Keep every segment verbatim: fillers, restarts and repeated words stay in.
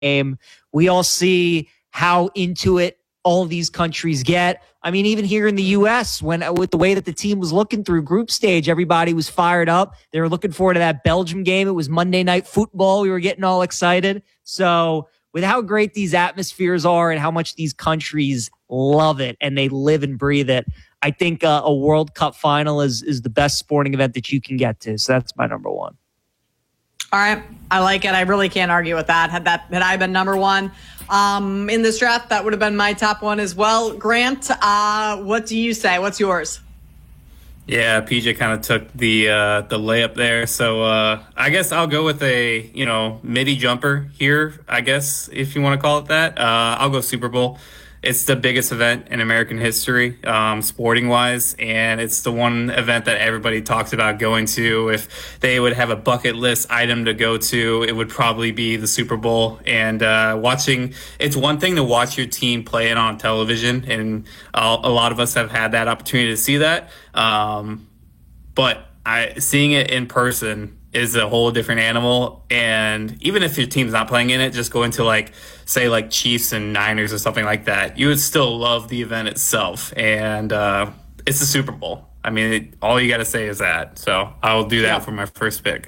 game. We all see how into it all these countries get. I mean, even here in the U S, when with the way that the team was looking through group stage, everybody was fired up. They were looking forward to that Belgium game. It was Monday Night Football. We were getting all excited. So with how great these atmospheres are and how much these countries love it and they live and breathe it, I think uh, a World Cup final is is the best sporting event that you can get to. So that's my number one. All right. I like it. I really can't argue with that. Had that had I been number one um, in this draft, that would have been my top one as well. Grant, uh, what do you say? What's yours? Yeah, P J kind of took the uh, the layup there. So uh, I guess I'll go with a, you know, midi jumper here, I guess, if you want to call it that. Uh, I'll go Super Bowl. It's the biggest event in American history, um, sporting-wise, and it's the one event that everybody talks about going to. If they would have a bucket list item to go to, it would probably be the Super Bowl. And uh, watching, it's one thing to watch your team play it on television, and uh, a lot of us have had that opportunity to see that. Um, but I, seeing it in person is a whole different animal. And even if your team's not playing in it, just going to like, say like Chiefs and Niners or something like that, you would still love the event itself. And uh, it's the Super Bowl. I mean, it, all you got to say is that. So I'll do that yeah. for my first pick.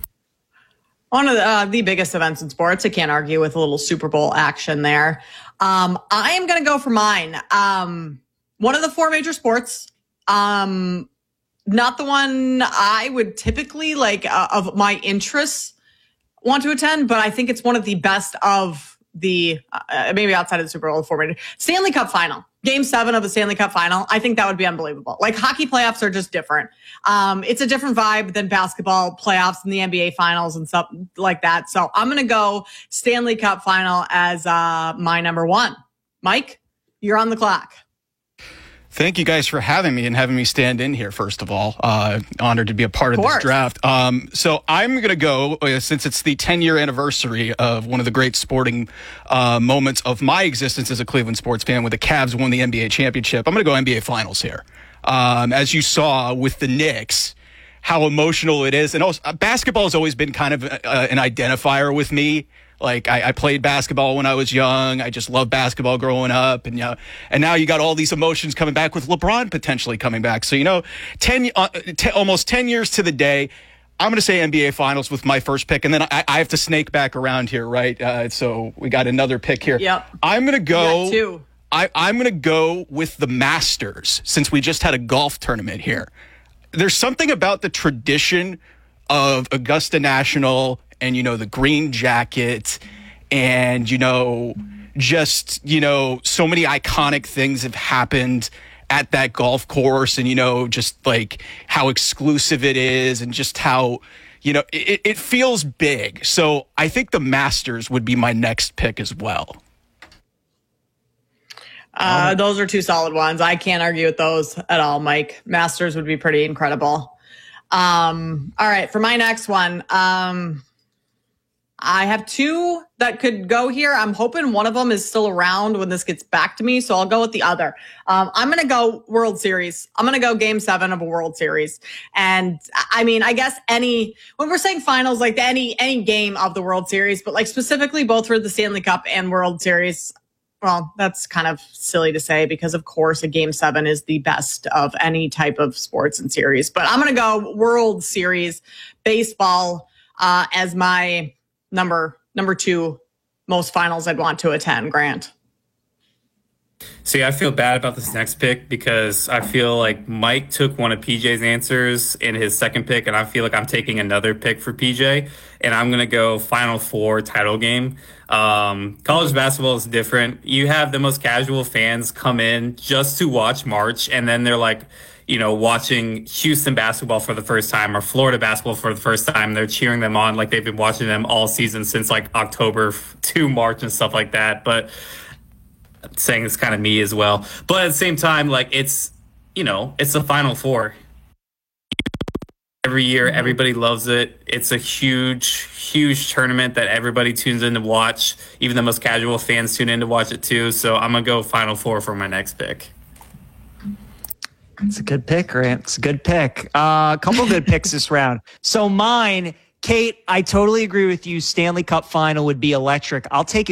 One of the, uh, the biggest events in sports. I can't argue with a little Super Bowl action there. Um, I am going to go for mine. Um, one of the four major sports. Um, Not the one I would typically, like, uh, of my interests want to attend, but I think it's one of the best of the, uh, maybe outside of the Super Bowl, format. Stanley Cup final. Game seven of the Stanley Cup final. I think that would be unbelievable. Like, hockey playoffs are just different. Um, it's a different vibe than basketball playoffs and the N B A finals and stuff like that. So I'm going to go Stanley Cup final as uh, my number one. Mike, you're on the clock. Thank you guys for having me and having me stand in here, first of all. Uh, honored to be a part of, of this draft. Um, so I'm going to go, uh, since it's the ten-year anniversary of one of the great sporting uh, moments of my existence as a Cleveland sports fan, when the Cavs won the N B A championship. I'm going to go N B A Finals here. Um, as you saw with the Knicks, how emotional it is. And also, uh, basketball has always been kind of uh, an identifier with me. Like, I, I played basketball when I was young. I just loved basketball growing up. And, you know, and now you got all these emotions coming back with LeBron potentially coming back. So, you know, ten, uh, ten almost ten years to the day, I'm going to say N B A Finals with my first pick. And then I, I have to snake back around here, right? Uh, so we got another pick here. Yep. I'm going to go. Two. I, I'm going to go with the Masters, since we just had a golf tournament here. There's something about the tradition of Augusta National and, you know, the green jacket and, you know, just, you know, so many iconic things have happened at that golf course, and, you know, just like how exclusive it is and just how, you know, it, it feels big. So I think the Masters would be my next pick as well. Uh, those are two solid ones. I can't argue with those at all, Mike. Masters would be pretty incredible. Um, all right, for my next one, um, I have two that could go here. I'm hoping one of them is still around when this gets back to me, so I'll go with the other. Um, I'm going to go World Series. I'm going to go Game seven of a World Series. And I mean, I guess any, when we're saying finals, like any any game of the World Series, but like specifically both for the Stanley Cup and World Series, well, that's kind of silly to say because, of course, a Game seven is the best of any type of sports and series. But I'm going to go World Series baseball uh, as my number number two most finals I'd want to attend. Grant. See, I feel bad about this next pick because I feel like Mike took one of P J's answers in his second pick, and I feel like I'm taking another pick for P J, and I'm going to go Final Four title game. Um, college basketball is different. You have the most casual fans come in just to watch March, and then they're like, you know, watching Houston basketball for the first time or Florida basketball for the first time. They're cheering them on like they've been watching them all season since like October to March and stuff like that. But I'm saying it's kind of me as well. But at the same time, like it's, you know, it's the Final Four. Every year, everybody loves it. It's a huge, huge tournament that everybody tunes in to watch. Even the most casual fans tune in to watch it too. So I'm going to go Final Four for my next pick. It's a good pick, Grant. It's a good pick. Uh, a couple good picks this round. So mine, Kate, I totally agree with you. Stanley Cup final would be electric. I'll take it